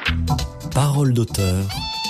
Parole d'auteur.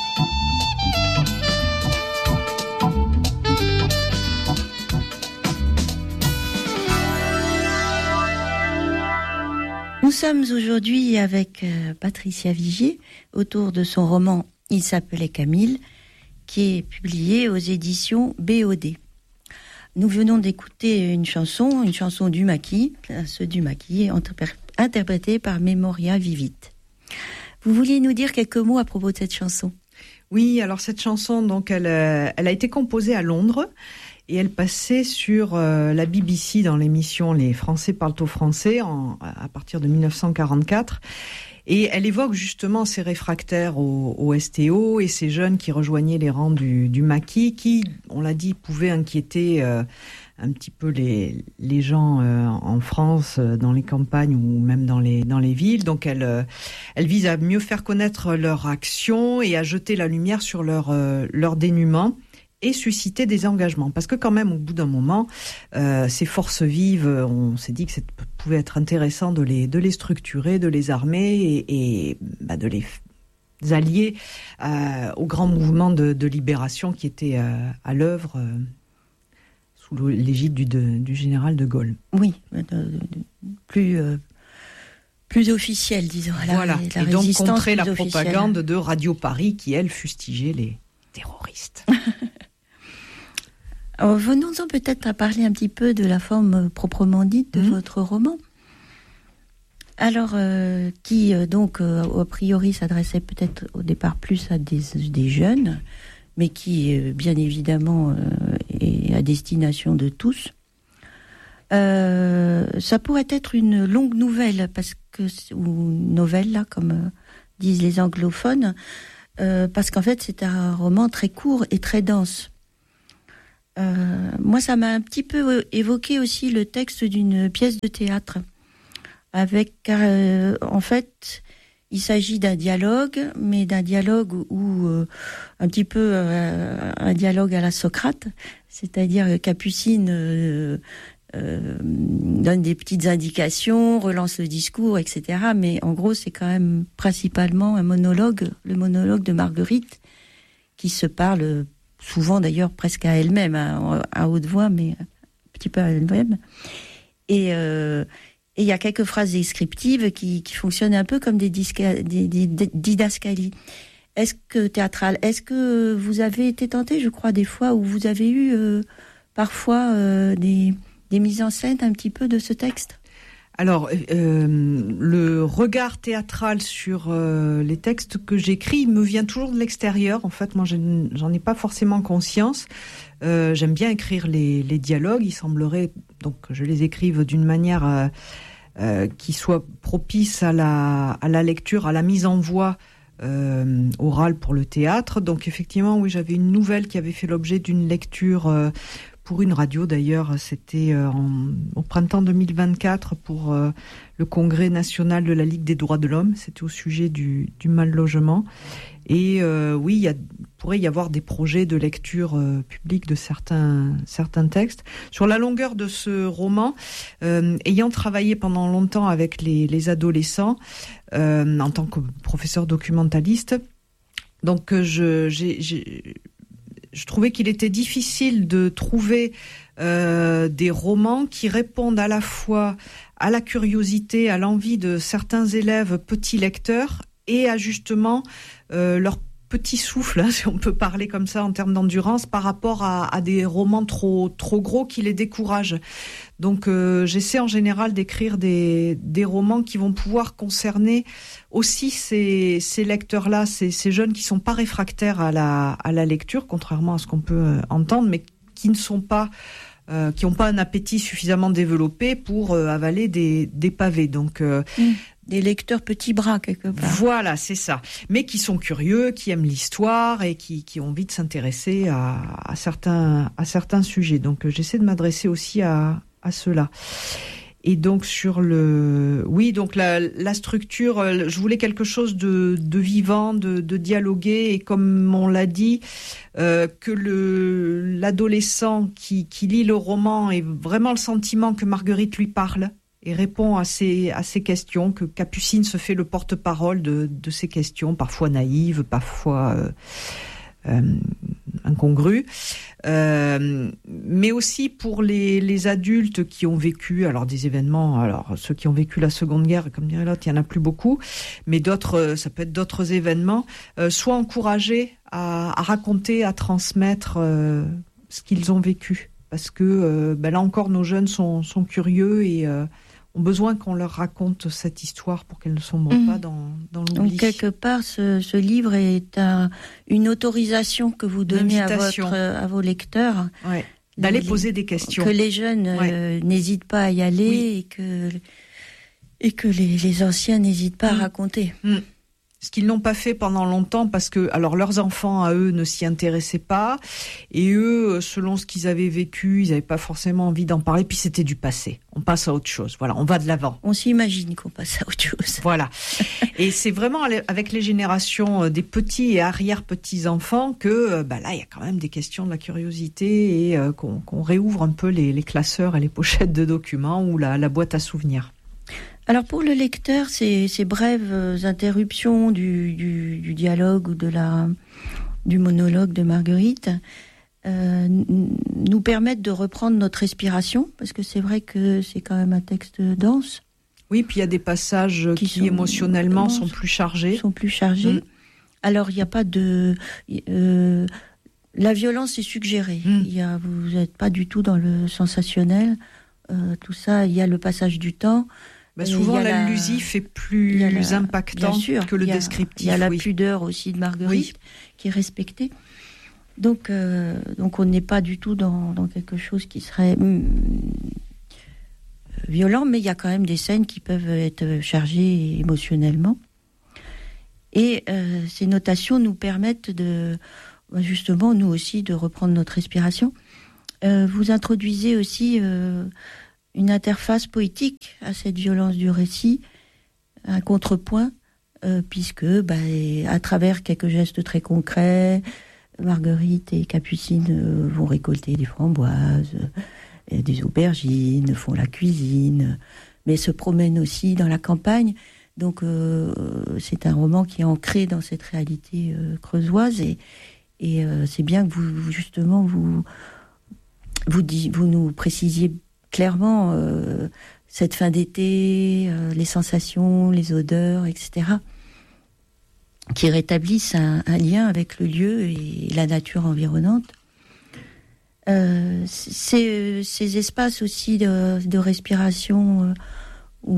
Nous sommes aujourd'hui avec Patricia Vigier autour de son roman « Il s'appelait Camille » qui est publié aux éditions BOD. Nous venons d'écouter une chanson du Maquis, ce du Maquis, interprétée par Memoria Vivit. Vous vouliez nous dire quelques mots à propos de cette chanson ? Oui, alors cette chanson, donc, elle a été composée à Londres et elle passait sur la BBC dans l'émission Les Français parlent au français à partir de 1944. Et elle évoque justement ces réfractaires au STO et ces jeunes qui rejoignaient les rangs du Maquis, qui, on l'a dit, pouvaient inquiéter un petit peu les gens en France, dans les campagnes ou même dans les villes. Donc elle vise à mieux faire connaître leur action et à jeter la lumière sur leur dénuement et susciter des engagements. Parce que quand même, au bout d'un moment, ces forces vives, on s'est dit que ça pouvait être intéressant de les structurer, de les armer et de les allier au grand mouvement de libération qui était à l'œuvre sous l'égide du général de Gaulle. Oui, plus officiel, disons. Voilà, et donc contrer la propagande de Radio Paris qui, elle, fustigeait les terroristes. Alors, venons-en peut-être à parler un petit peu de la forme proprement dite de votre roman. Alors, qui donc, a priori, s'adressait peut-être au départ plus à des jeunes, mais qui, bien évidemment, est à destination de tous. Ça pourrait être une longue nouvelle, ou novelle, là, comme disent les anglophones, parce qu'en fait, c'est un roman très court et très dense. Moi, ça m'a un petit peu évoqué aussi le texte d'une pièce de théâtre. En fait, il s'agit d'un dialogue, mais d'un dialogue où un petit peu un dialogue à la Socrate, c'est-à-dire Capucine donne des petites indications, relance le discours, etc. Mais en gros, c'est quand même principalement un monologue, le monologue de Marguerite, qui se parle souvent d'ailleurs presque à elle-même, à haute voix, mais un petit peu à elle-même. Et il y a quelques phrases descriptives qui fonctionnent un peu comme des didascalies. Est-ce que vous avez été tenté, je crois, des fois où vous avez eu parfois des mises en scène un petit peu de ce texte ? Alors, le regard théâtral sur les textes que j'écris me vient toujours de l'extérieur. En fait, moi, j'en ai pas forcément conscience. J'aime bien écrire les dialogues. Il semblerait donc que je les écrive d'une manière qui soit propice à la lecture, à la mise en voix orale pour le théâtre. Donc, effectivement, oui, j'avais une nouvelle qui avait fait l'objet d'une lecture pour une radio d'ailleurs, c'était au printemps 2024 pour le Congrès national de la Ligue des droits de l'homme, c'était au sujet du mal-logement. Et oui, il pourrait y avoir des projets de lecture publique de certains textes. Sur la longueur de ce roman, ayant travaillé pendant longtemps avec les adolescents, en tant que professeur documentaliste, donc je trouvais qu'il était difficile de trouver des romans qui répondent à la fois à la curiosité, à l'envie de certains élèves petits lecteurs et à justement leur petit souffle, hein, si on peut parler comme ça en termes d'endurance, par rapport à des romans trop gros qui les découragent. Donc j'essaie en général d'écrire des romans qui vont pouvoir concerner aussi ces lecteurs-là, ces jeunes qui sont pas réfractaires à la lecture, contrairement à ce qu'on peut entendre, mais qui ne sont pas qui n'ont pas un appétit suffisamment développé pour avaler des pavés. Donc des lecteurs petits bras quelque part. Voilà, c'est ça. Mais qui sont curieux, qui aiment l'histoire et qui ont envie de s'intéresser à certains sujets. Donc j'essaie de m'adresser aussi à ceux-là. Et donc donc la structure, je voulais quelque chose de vivant, de dialogué, et comme on l'a dit, que l'adolescent qui lit le roman ait vraiment le sentiment que Marguerite lui parle. et répond à ces questions, que Capucine se fait le porte-parole de ces questions, parfois naïves, parfois incongrues, mais aussi pour les adultes qui ont vécu des événements, alors ceux qui ont vécu la Seconde Guerre, comme dirait l'autre, il n'y en a plus beaucoup, mais d'autres, ça peut être d'autres événements, soient encouragés à raconter, à transmettre ce qu'ils ont vécu, parce que là encore nos jeunes sont curieux et ont besoin qu'on leur raconte cette histoire pour qu'elles ne sombrent pas dans l'oubli. Donc quelque part, ce livre est une autorisation que vous donnez à vos lecteurs, d'aller poser des questions. Que les jeunes n'hésitent pas à y aller, et que les anciens n'hésitent pas à raconter. Ce qu'ils n'ont pas fait pendant longtemps parce que leurs enfants à eux ne s'y intéressaient pas, et eux, selon ce qu'ils avaient vécu, ils n'avaient pas forcément envie d'en parler, puis c'était du passé. On passe à autre chose, voilà, on va de l'avant. On s'imagine qu'on passe à autre chose. Voilà. Et c'est vraiment avec les générations des petits et arrière-petits-enfants que là, il y a quand même des questions de la curiosité, et qu'on réouvre un peu les classeurs et les pochettes de documents ou la boîte à souvenirs. Alors pour le lecteur, ces brèves interruptions du dialogue ou du monologue de Marguerite nous permettent de reprendre notre respiration, parce que c'est vrai que c'est quand même un texte dense. Oui, puis il y a des passages qui émotionnellement sont plus chargés. Alors il n'y a pas de... la violence est suggérée. Vous n'êtes pas du tout dans le sensationnel. Tout ça, il y a le passage du temps. Souvent, l'allusif est plus impactant que le descriptif. Il y a la pudeur aussi de Marguerite qui est respectée. Donc on n'est pas du tout dans quelque chose qui serait violent, mais il y a quand même des scènes qui peuvent être chargées émotionnellement. Et ces notations nous permettent justement, nous aussi, de reprendre notre respiration. Vous introduisez aussi une interface poétique à cette violence du récit, un contrepoint, puisque à travers quelques gestes très concrets, Marguerite et Capucine vont récolter des framboises, des aubergines, font la cuisine, mais se promènent aussi dans la campagne. Donc c'est un roman qui est ancré dans cette réalité creusoise, et c'est bien que vous nous précisiez clairement cette fin d'été, les sensations, les odeurs, etc., qui rétablissent un lien avec le lieu et la nature environnante. Ces espaces aussi de respiration où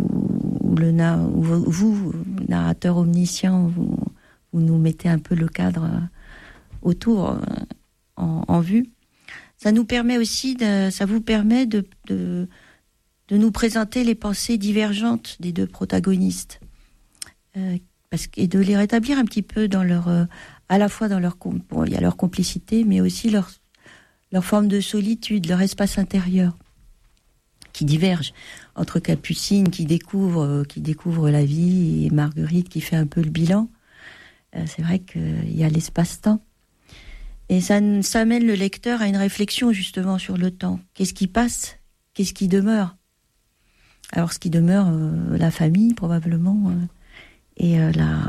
vous, narrateur omniscient, vous nous mettez un peu le cadre autour en vue. Ça vous permet de nous présenter les pensées divergentes des deux protagonistes, et de les rétablir un petit peu dans à la fois dans il y a leur complicité, mais aussi leur forme de solitude, leur espace intérieur, qui diverge entre Capucine qui découvre la vie, et Marguerite qui fait un peu le bilan. C'est vrai qu'il y a l'espace-temps. Et ça amène le lecteur à une réflexion justement sur le temps. Qu'est-ce qui passe ? Qu'est-ce qui demeure ? Alors ce qui demeure, la famille probablement, et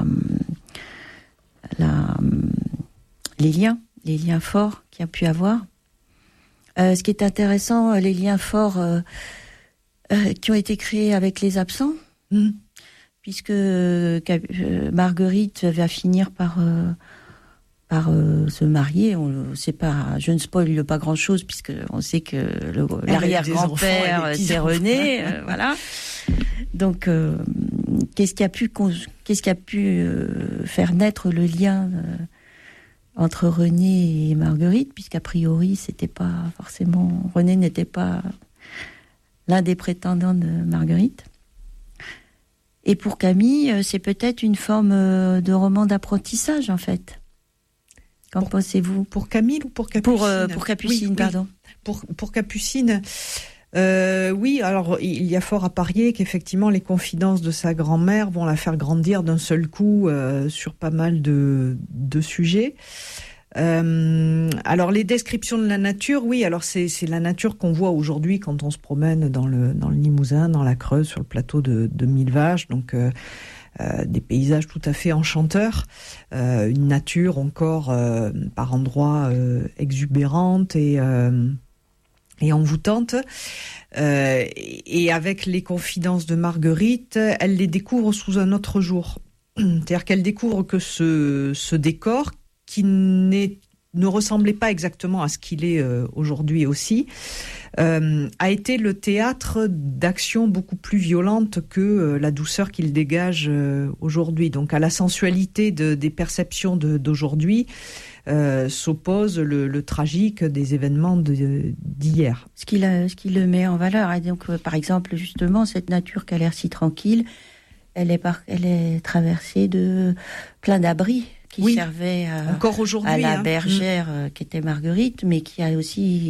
les liens forts qu'il y a pu avoir. Ce qui est intéressant, les liens forts qui ont été créés avec les absents, puisque Marguerite va finir par se marier. Je ne spoil pas grand-chose, puisque on sait que l'arrière-grand-père, c'est René, voilà. Donc, qu'est-ce qui a pu faire naître le lien entre René et Marguerite, puisqu'a priori, c'était pas forcément... René n'était pas l'un des prétendants de Marguerite. Et pour Camille, c'est peut-être une forme de roman d'apprentissage, en fait. Qu'en pensez-vous ? Pour Camille ou pour Capucine ? Pour Capucine, oui. pardon. Pour Capucine, oui, alors il y a fort à parier qu'effectivement les confidences de sa grand-mère vont la faire grandir d'un seul coup sur pas mal de sujets. Alors les descriptions de la nature, oui, alors c'est la nature qu'on voit aujourd'hui quand on se promène dans le Limousin, dans la Creuse, sur le plateau de Millevaches, donc des paysages tout à fait enchanteurs, une nature encore par endroits exubérante et envoûtante. Et avec les confidences de Marguerite, elle les découvre sous un autre jour. C'est-à-dire qu'elle découvre que ce décor, qui ne ressemblait pas exactement à ce qu'il est aujourd'hui aussi, a été le théâtre d'actions beaucoup plus violentes que la douceur qu'il dégage aujourd'hui. Donc à la sensualité des perceptions d'aujourd'hui s'oppose le tragique des événements d'hier. Ce qui le met en valeur. Et donc, par exemple, justement, cette nature qui a l'air si tranquille, elle est traversée de plein d'abris qui servaient encore aujourd'hui, à la bergère qui était Marguerite, mais qui ont aussi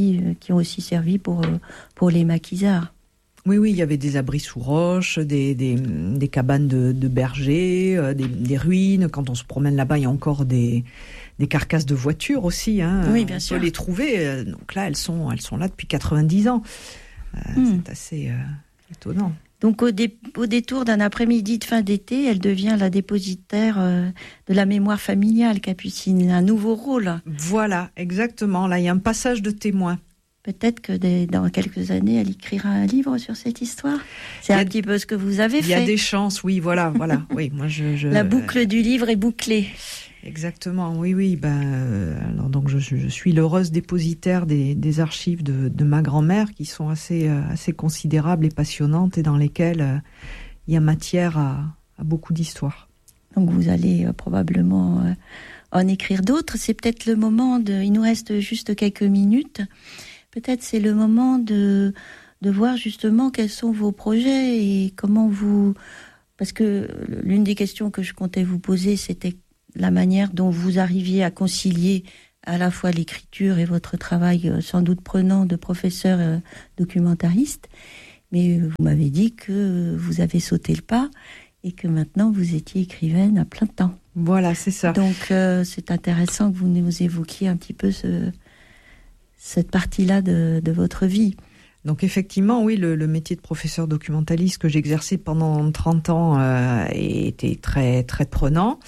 servi pour les maquisards. Oui, il y avait des abris sous roches, des cabanes de bergers, des ruines. Quand on se promène là-bas, il y a encore des carcasses de voitures aussi. Oui, bien sûr. On peut les trouver. Donc là, elles sont là depuis 90 ans. C'est assez étonnant. Donc au détour d'un après-midi de fin d'été, elle devient la dépositaire de la mémoire familiale, Capucine, un nouveau rôle. Voilà, exactement. Là, il y a un passage de témoin. Peut-être que dans quelques années, elle écrira un livre sur cette histoire. C'est un petit peu ce que vous avez fait. Il y a des chances, oui, voilà. Oui, moi La boucle du livre est bouclée. Exactement, oui. Alors donc je suis l'heureuse dépositaire des archives de ma grand-mère, qui sont assez considérables et passionnantes, et dans lesquelles il y a matière à beaucoup d'histoires. Donc vous allez probablement en écrire d'autres. C'est peut-être le moment il nous reste juste quelques minutes. Peut-être c'est le moment de voir justement quels sont vos projets et comment parce que l'une des questions que je comptais vous poser, c'était la manière dont vous arriviez à concilier à la fois l'écriture et votre travail sans doute prenant de professeur documentariste. Mais vous m'avez dit que vous avez sauté le pas et que maintenant vous étiez écrivaine à plein temps. Voilà, c'est ça. Donc c'est intéressant que vous nous évoquiez un petit peu cette partie-là de votre vie. Donc effectivement, oui, le métier de professeur documentaliste que j'exerçais pendant 30 ans était très, très prenant.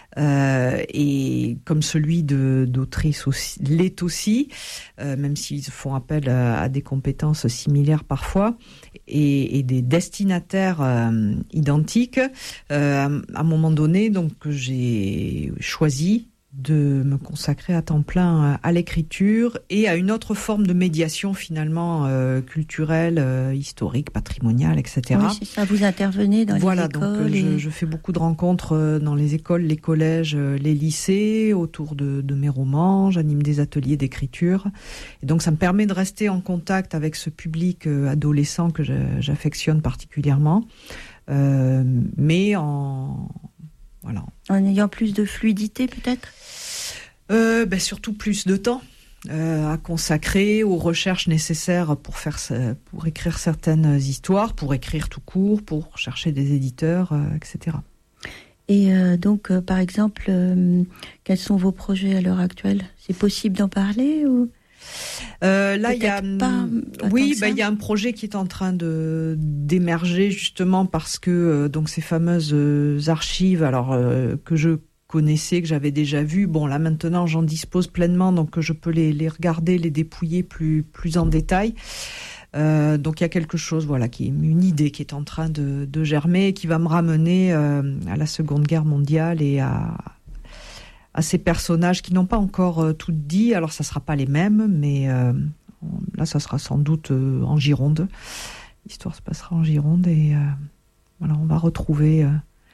Et comme celui d'autrice aussi, l'est aussi, même s'ils font appel à des compétences similaires parfois, et des destinataires identiques. À un moment donné, donc, j'ai choisi de me consacrer à temps plein à l'écriture et à une autre forme de médiation finalement culturelle, historique, patrimoniale, etc. Oui, c'est ça, vous intervenez dans les écoles. Donc je fais beaucoup de rencontres dans les écoles, les collèges, les lycées, autour de mes romans, j'anime des ateliers d'écriture. Et donc ça me permet de rester en contact avec ce public adolescent que j'affectionne particulièrement, mais en ayant plus de fluidité peut-être. Surtout plus de temps à consacrer aux recherches nécessaires pour écrire certaines histoires, pour écrire tout court, pour chercher des éditeurs, etc. Et donc, par exemple, quels sont vos projets à l'heure actuelle ? C'est possible d'en parler ou là, il y a il y a un projet qui est en train d'émerger justement parce que donc ces fameuses archives, alors que je connaissais, que j'avais déjà vues. Bon, là maintenant, j'en dispose pleinement, donc je peux les regarder, les dépouiller plus en détail. Donc il y a quelque chose, qui est une idée qui est en train de germer et qui va me ramener à la Seconde Guerre mondiale et à ces personnages qui n'ont pas encore tout dit. Alors ça sera pas les mêmes, mais là ça sera sans doute en Gironde. L'histoire se passera en Gironde et on va retrouver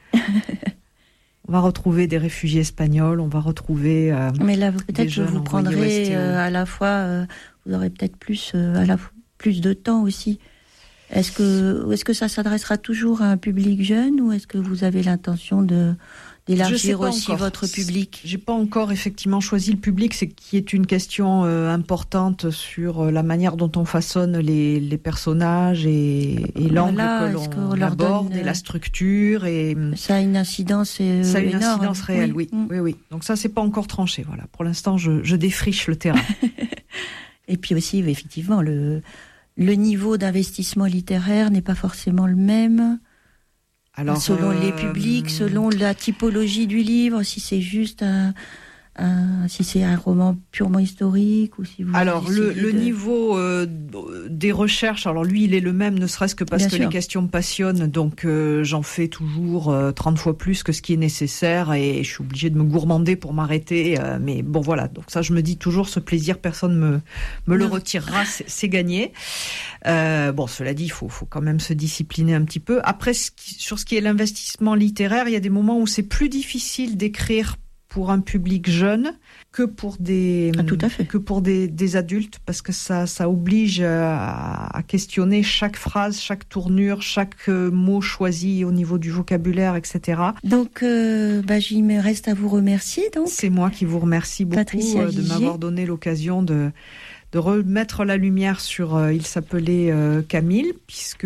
des réfugiés espagnols, on va retrouver mais là peut-être que vous prendrez à la fois vous aurez peut-être plus de temps aussi. Est-ce que ça s'adressera toujours à un public jeune ou est-ce que vous avez l'intention de d'élargir aussi votre public. J'ai pas encore effectivement choisi le public, c'est qui est une question importante sur la manière dont on façonne les personnages et l'angle que l'on aborde et la structure et ça a une incidence énorme. Ça a une incidence réelle, oui. Donc ça c'est pas encore tranché, voilà. Pour l'instant je défriche le terrain. Et puis aussi effectivement le niveau d'investissement littéraire n'est pas forcément le même. Alors, selon les publics, selon la typologie du livre, si c'est juste si c'est un roman purement historique ou si vous. Alors le niveau des recherches, alors lui il est le même, ne serait-ce que parce que les questions me passionnent, donc j'en fais toujours 30 fois plus que ce qui est nécessaire et je suis obligée de me gourmander pour m'arrêter. Mais bon voilà, donc ça je me dis toujours ce plaisir, personne me le retirera, c'est gagné. Bon, cela dit, il faut quand même se discipliner un petit peu. Après, sur ce qui est l'investissement littéraire, il y a des moments où c'est plus difficile d'écrire pour un public jeune que pour des adultes, parce que ça oblige à questionner chaque phrase, chaque tournure, chaque mot choisi au niveau du vocabulaire, etc. Donc, il me reste à vous remercier. Donc, c'est moi qui vous remercie beaucoup de m'avoir donné l'occasion de remettre la lumière sur il s'appelait Camille, puisque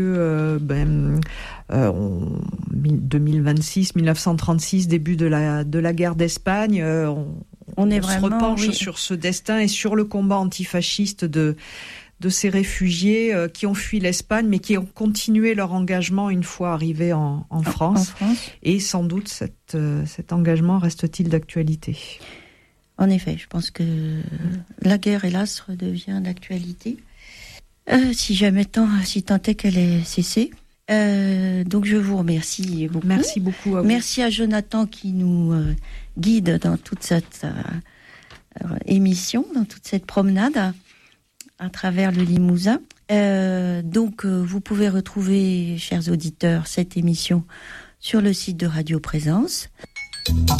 2026, 1936, début de la guerre d'Espagne, on se repenche sur ce destin et sur le combat antifasciste de ces réfugiés qui ont fui l'Espagne, mais qui ont continué leur engagement une fois arrivés en France. Et sans doute cet engagement reste-t-il d'actualité. En effet, je pense que la guerre, hélas, redevient d'actualité. Si tant est qu'elle ait cessé. Donc je vous remercie beaucoup. Merci beaucoup à vous. Merci à Jonathan qui nous guide dans toute cette émission, dans toute cette promenade à travers le Limousin. Donc vous pouvez retrouver, chers auditeurs, cette émission sur le site de Radio Présence.